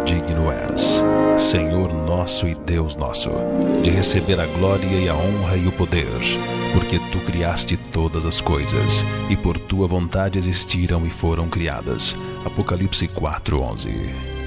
digno és, Senhor nosso e Deus nosso, de receber a glória e a honra e o poder, porque tu criaste todas as coisas, e por tua vontade existiram e foram criadas. Apocalipse 4:11.